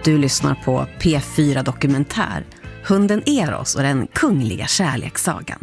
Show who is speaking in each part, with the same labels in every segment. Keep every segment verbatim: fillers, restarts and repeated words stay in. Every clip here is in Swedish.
Speaker 1: Du lyssnar på P fyra Dokumentär, Hunden Eros och den kungliga kärlekssagan.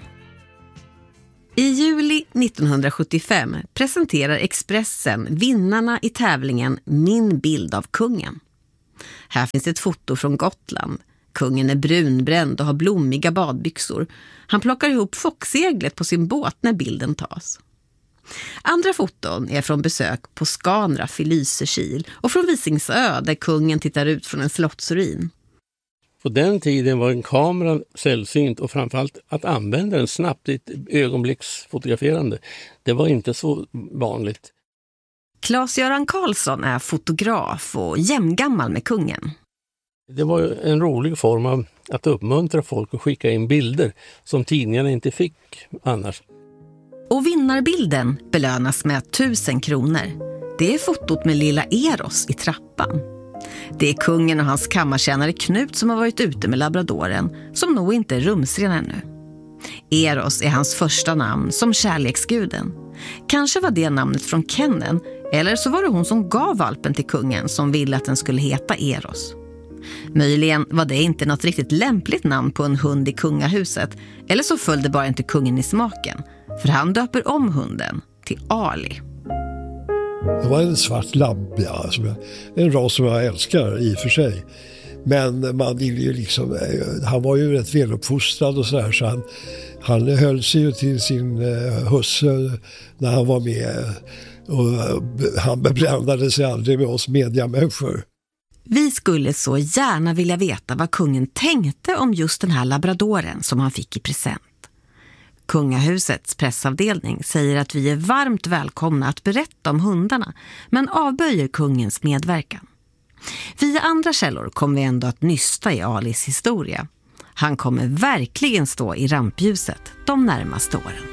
Speaker 1: I juli nittonhundrasjuttiofem presenterar Expressen vinnarna i tävlingen Min bild av kungen. Här finns ett foto från Gotland. Kungen är brunbränd och har blommiga badbyxor. Han plockar ihop fockseglet på sin båt när bilden tas. Andra foton är från besök på Skanraff i Lysekil och från Visingsö där kungen tittar ut från en slottsruin.
Speaker 2: På den tiden var en kamera sällsynt och framförallt att använda den snabbt i ett ögonblicksfotograferande. Det var inte så vanligt.
Speaker 1: Claes-Göran Karlsson är fotograf och jämngammal med kungen.
Speaker 2: Det var en rolig form av att uppmuntra folk att skicka in bilder som tidningarna inte fick annars.
Speaker 1: Och vinnarbilden belönas med tusen kronor. Det är fotot med lilla Eros i trappan. Det är kungen och hans kammartjänare Knut som har varit ute med labradoren, som nog inte är rumsren ännu. Eros är hans första namn som kärleksguden. Kanske var det namnet från Kennen, eller så var det hon som gav valpen till kungen som ville att den skulle heta Eros. Möjligen var det inte något riktigt lämpligt namn på en hund i kungahuset, eller så följde bara inte kungen i smaken, för han döper om hunden till Ali.
Speaker 3: Det var en svart labb, ja, som jag, en ras som jag älskar i och för sig. Men man vill ju liksom, han var ju rätt väluppfostrad och sådär, så han, han höll sig ju till sin uh, husse när han var med, och han beblandade sig aldrig med oss mediamänniskor.
Speaker 1: Vi skulle så gärna vilja veta vad kungen tänkte om just den här labradoren som han fick i present. Kungahusets pressavdelning säger att vi är varmt välkomna att berätta om hundarna, men avböjer kungens medverkan. Via andra källor kommer vi ändå att nysta i Alis historia. Han kommer verkligen stå i rampljuset de närmaste åren.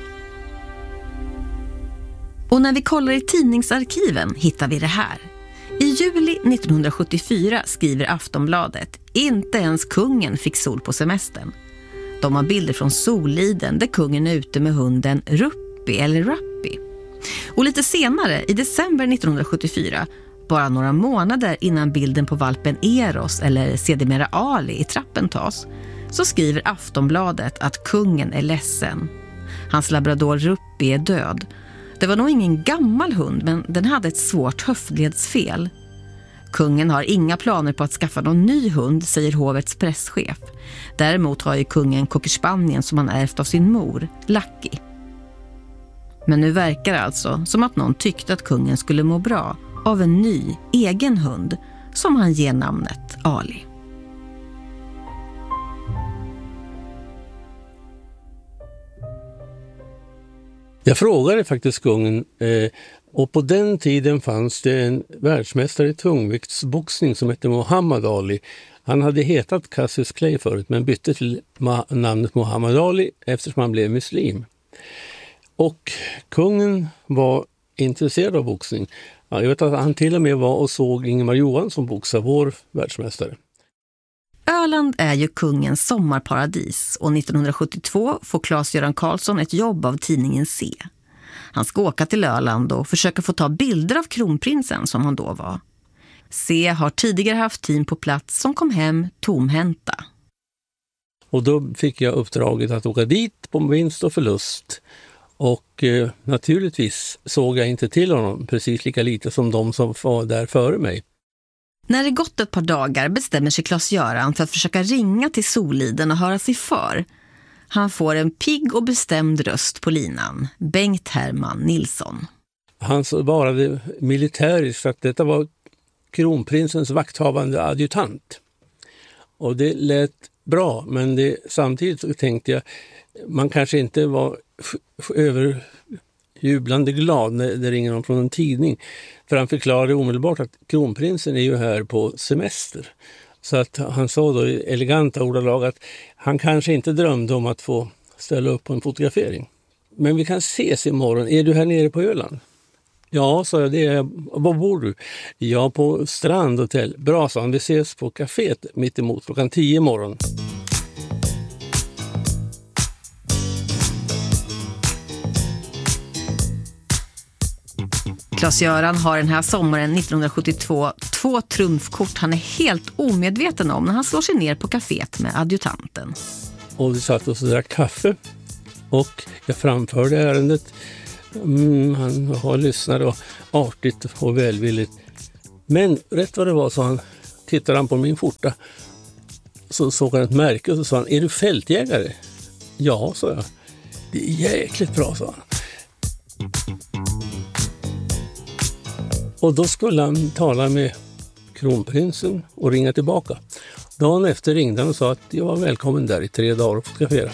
Speaker 1: Och när vi kollar i tidningsarkiven hittar vi det här. I juli nittonhundrasjuttiofyra skriver Aftonbladet: inte ens kungen fick sol på semestern. De har bilder från Solliden där kungen är ute med hunden Ruppi eller Rappi. Och lite senare, i december nittonhundrasjuttiofyra, bara några månader innan bilden på valpen Eros eller sedermera Ali i trappen tas, så skriver Aftonbladet att kungen är ledsen. Hans labrador Ruppi är död. Det var nog ingen gammal hund, men den hade ett svårt höftledsfel. Kungen har inga planer på att skaffa någon ny hund, säger hovets presschef. Däremot har ju kungen cockerspanien som han ärvt av sin mor, Lucky. Men nu verkar det alltså som att någon tyckte att kungen skulle må bra av en ny, egen hund som han ger namnet Ali.
Speaker 2: Jag frågade faktiskt kungen, eh, och på den tiden fanns det en världsmästare i tungviktsboxning som hette Muhammad Ali. Han hade hetat Cassius Clay förut, men bytte till ma- namnet Muhammad Ali eftersom han blev muslim. Och kungen var intresserad av boxning. Ja, jag vet att han till och med var och såg Ingemar Johansson boxa, vår världsmästare.
Speaker 1: Öland är ju kungens sommarparadis och nittonhundrasjuttiotvå får Claes-Göran Karlsson ett jobb av tidningen C. Han ska åka till Öland och försöka få ta bilder av kronprinsen som han då var. C har tidigare haft team på plats som kom hem tomhänta.
Speaker 2: Och då fick jag uppdraget att åka dit på vinst och förlust. Och eh, naturligtvis såg jag inte till honom precis lika lite som de som var där före mig.
Speaker 1: När det gått ett par dagar bestämmer sig Claes-Göran för att försöka ringa till Solliden och höra sig för. Han får en pigg och bestämd röst på linan, Bengt Herman Nilsson.
Speaker 2: Han svarade militäriskt att detta var kronprinsens vakthavande adjutant. Och det lät bra, men det, samtidigt så tänkte jag man kanske inte var f- f- överjublande glad när det ringer någon från en tidning. För han förklarade omedelbart att kronprinsen är ju här på semester. Så att han sa då i eleganta ordalag att han kanske inte drömde om att få ställa upp på en fotografering. Men vi kan ses imorgon. Är du här nere på Öland? Ja, sa jag. Det är, var bor du? Ja, på Strandhotell. Bra, sa han. Vi ses på kaféet mitt emot klockan tio imorgon.
Speaker 1: Claes-Göran har den här sommaren nittonhundrasjuttiotvå två trumfkort han är helt omedveten om när han slår sig ner på kaféet med adjutanten.
Speaker 2: Och vi satt och så drack kaffe och jag framförde ärendet. Mm, han har lyssnat och artigt och välvilligt. Men rätt vad det var så han, tittade han på min skjorta. Så såg han ett märke och så sa han, är du fältjägare? Ja, sa jag. Det är jäkligt bra, sa han. Och då skulle han tala med kronprinsen och ringa tillbaka. Dagen efter ringde han och sa att jag var välkommen där i tre dagar och fotografera.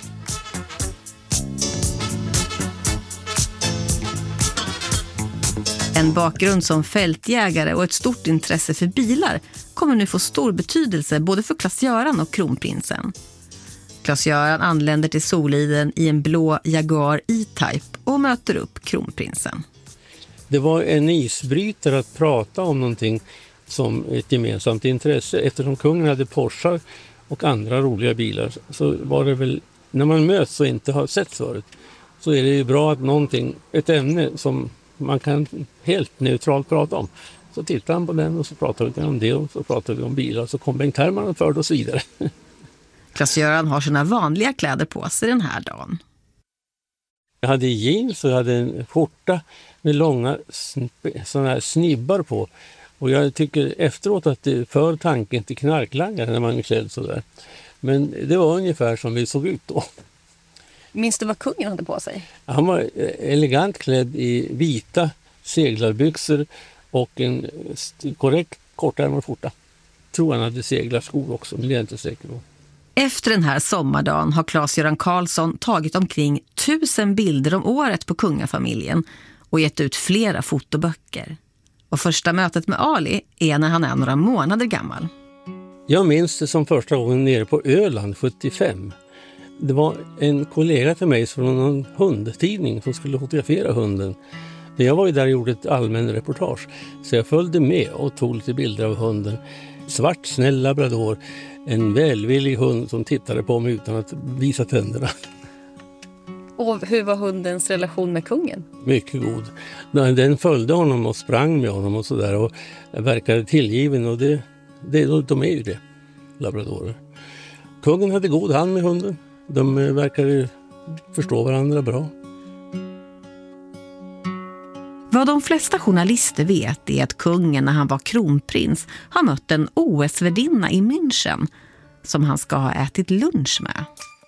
Speaker 1: En bakgrund som fältjägare och ett stort intresse för bilar kommer nu få stor betydelse både för Claes-Göran och kronprinsen. Claes-Göran anländer till Soliden i en blå Jaguar E-Type och möter upp kronprinsen.
Speaker 2: Det var en isbrytare att prata om någonting som ett gemensamt intresse. Eftersom kungen hade Porsche och andra roliga bilar så var det väl, när man möts och inte har sett förut, så är det ju bra att någonting, ett ämne som man kan helt neutralt prata om. Så tittar han på den och så pratar vi om det och så pratar vi om bilar och så kom Bengt Herman och förde oss vidare.
Speaker 1: Claes-Göran har sina vanliga kläder på sig den här dagen.
Speaker 2: Jag hade jeans och jag hade en skjorta med långa såna här snibbar på. Och jag tycker efteråt att det för tanken till knarklangare när man är klädd sådär. Men det var ungefär som vi såg ut då.
Speaker 1: Minns du vad kungen hade på sig?
Speaker 2: Han var elegant klädd i vita seglarbyxor och en korrekt kortärmad skjorta. Tror han hade seglarskor också, men det är jag inte säker på.
Speaker 1: Efter den här sommardagen har Claes-Göran Karlsson tagit omkring tusen bilder om året på kungafamiljen och gett ut flera fotoböcker. Och första mötet med Ali är när han är några månader gammal.
Speaker 2: Jag minns det som första gången nere på Öland sjuttiofem. Det var en kollega till mig från en hundtidning som skulle fotografera hunden. Jag var ju där och gjorde ett allmän reportage. Så jag följde med och tog lite bilder av hunden. Svart, snäll labrador. En välvillig hund som tittade på mig utan att visa tänderna.
Speaker 1: Och hur var hundens relation med kungen?
Speaker 2: Mycket god. Den följde honom och sprang med honom och sådär och verkade tillgiven. Och det, det, de är ju det, labradorer. Kungen hade god hand med hunden. De verkade förstå varandra bra.
Speaker 1: Vad de flesta journalister vet är att kungen när han var kronprins har mött en O S-värdinna i München som han ska ha ätit lunch med.